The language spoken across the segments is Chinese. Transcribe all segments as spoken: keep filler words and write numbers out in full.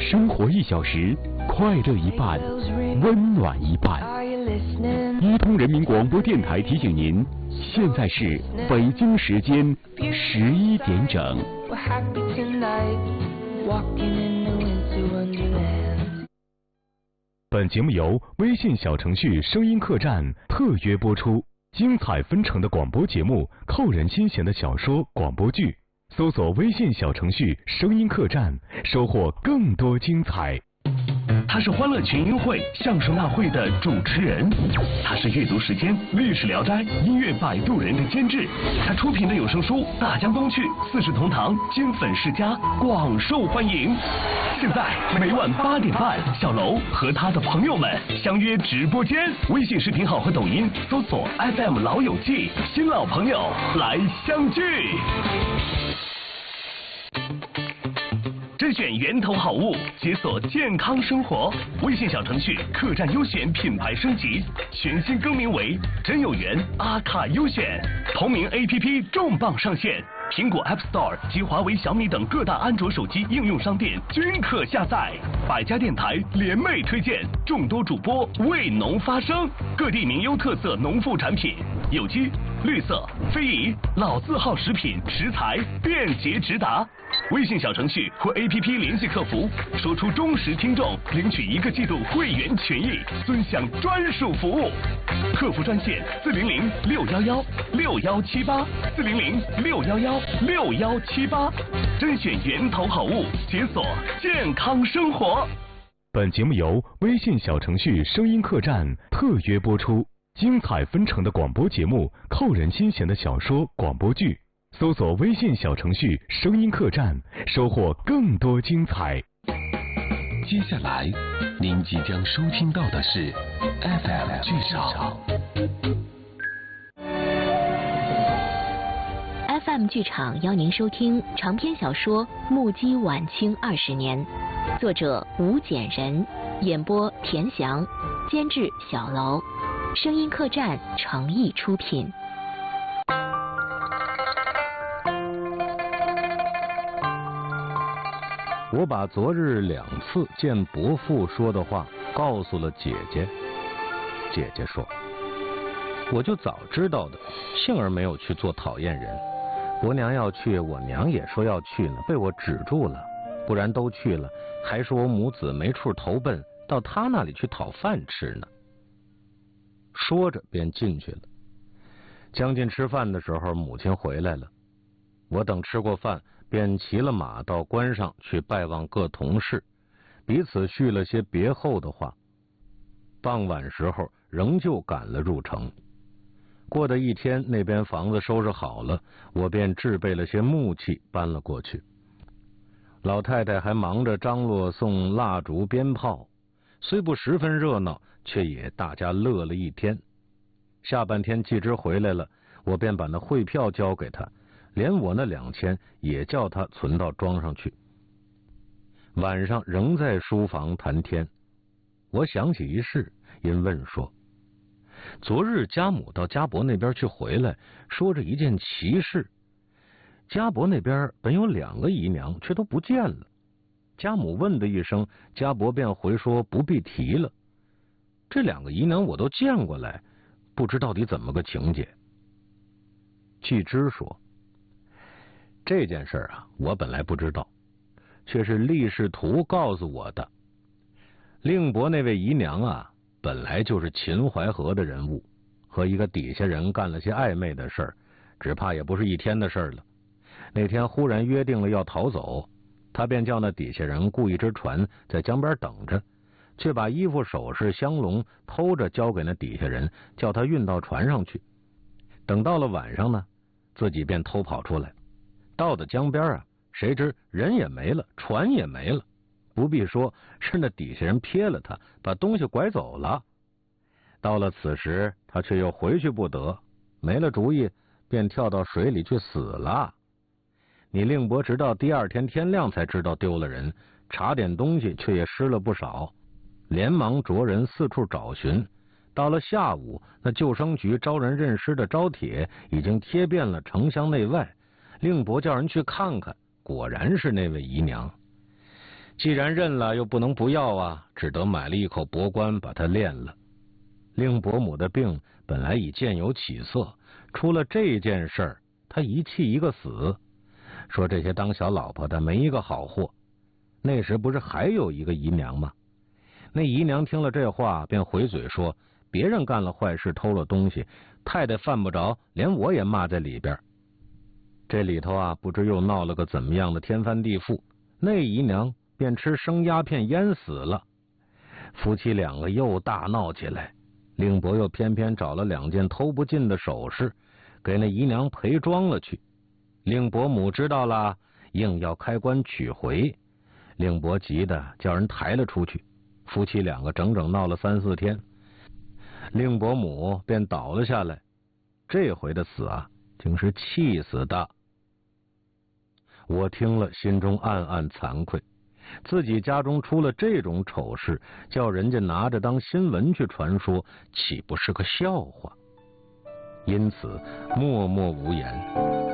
生活一小时，快乐一半，温暖一半。伊通人民广播电台提醒您，现在是北京时间十一点整。本节目由微信小程序声音客栈特约播出，精彩纷呈的广播节目，扣人心弦的小说、广播剧。搜索微信小程序声音客栈，收获更多精彩。 他是欢乐群英会相声大会的主持人，他是阅读时间历史聊斋音乐摆渡人的监制，他出品的有声书《大江东去》《四世同堂》金粉世家广受欢迎。现在每晚八点半，小楼和他的朋友们相约直播间，微信视频号和抖音搜索 F M 老友记，新老朋友来相聚。甄选源头好物，解锁健康生活。微信小程序客栈优选品牌升级，全新更名为真有缘阿卡优选。同名 A P P 重磅上线，苹果 App Store 及华为、小米等各大安卓手机应用商店均可下载。百家电台联袂推荐，众多主播为农发声，各地名优特色农副产品，有机、绿色、非遗、老字号食品食材便捷直达。微信小程序或 A P P 联系客服，说出忠实听众，领取一个季度会员权益，尊享专属服务。客服专线四零零六幺幺六幺七八四零零六幺幺六幺七八，甄选源头好物，解锁健康生活。 本节目由微信小程序声音客栈特约播出，精彩纷呈的广播节目，扣人心弦的小说、广播剧。搜索微信小程序声音客栈，收获更多精彩。 接下来您即将收听到的是 F M 剧场。 F M 剧场邀您收听长篇小说《目击晚清二十年》，作者吴简人，演播田翔，监制小楼，声音客栈诚意出品。 我把昨日两次见伯父说的话告诉了姐姐。姐姐说，我就早知道的，幸而没有去做讨厌人。伯娘要去，我娘也说要去呢，被我止住了，不然都去了，还说我母子没处投奔，到他那里去讨饭吃呢。说着便进去了。将近吃饭的时候，母亲回来了。我等吃过饭，便骑了马到关上去拜望各同事，彼此叙了些别后的话。傍晚时候仍旧赶了入城。过的一天，那边房子收拾好了，我便置备了些木器搬了过去。老太太还忙着张罗送蜡烛鞭炮，虽不十分热闹，却也大家乐了一天。下半天季之回来了，我便把那汇票交给他，连我那两千也叫他存到庄上去。晚上仍在书房谈天，我想起一事，因问说，昨日家母到家伯那边去回来，说着一件奇事。家伯那边本有两个姨娘，却都不见了。家母问的一声，家伯便回说不必提了。这两个姨娘我都见过来，不知到底怎么个情节。季之说，这件事啊，我本来不知道，却是历仕途告诉我的。令伯那位姨娘啊，本来就是秦淮河的人物，和一个底下人干了些暧昧的事儿，只怕也不是一天的事儿了。那天忽然约定了要逃走，他便叫那底下人雇一只船在江边等着，却把衣服首饰香笼偷着交给那底下人，叫他运到船上去。等到了晚上呢，自己便偷跑出来。到了江边啊，谁知人也没了，船也没了，不必说，是那底下人瞥了他，把东西拐走了。到了此时，他却又回去不得，没了主意，便跳到水里去死了。你令伯直到第二天天亮才知道丢了人，查点东西却也失了不少，连忙着人四处找寻。到了下午，那救生局招人认尸的招帖已经贴遍了城乡内外，令伯叫人去看看，果然是那位姨娘。 既然认了，又不能不要啊，只得买了一口帛棺把它炼了。令伯母的病本来已渐有起色，出了这件事儿，他一气一个死，说这些当小老婆的没一个好货。那时不是还有一个姨娘吗？那姨娘听了这话，便回嘴说别人干了坏事，偷了东西，太太犯不着，连我也骂在里边。这里头啊，不知又闹了个怎么样的天翻地覆，那姨娘便吃生鸦片淹死了。夫妻两个又大闹起来，令伯又偏偏找了两件偷不尽的首饰，给那姨娘陪装了去。令伯母知道了，硬要开棺取回，令伯急的叫人抬了出去。夫妻两个整整闹了三四天，令伯母便倒了下来。这回的死啊，竟是气死的。我听了，心中暗暗惭愧，自己家中出了这种丑事，叫人家拿着当新闻去传说，岂不是个笑话？因此默默无言。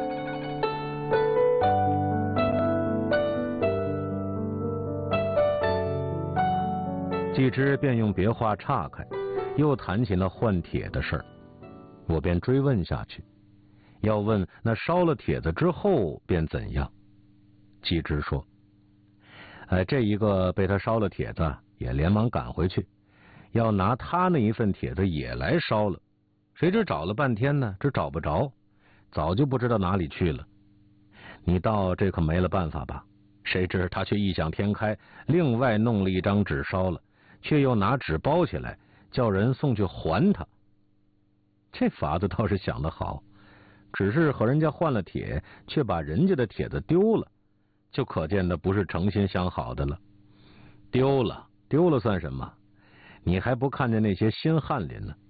季之便用别话岔开，又谈起那换帖的事儿。我便追问下去，要问那烧了帖子之后便怎样。季之说，呃，这一个被他烧了帖子，也连忙赶回去，要拿他那一份帖子也来烧了。谁知找了半天呢，这找不着，早就不知道哪里去了。你道这可没了办法吧？谁知他却异想天开，另外弄了一张纸烧了，却又拿纸包起来，叫人送去还他。这法子倒是想得好，只是和人家换了帖，却把人家的帖子丢了，就可见的不是诚心相好的了。丢了丢了算什么？你还不看见那些新翰林呢？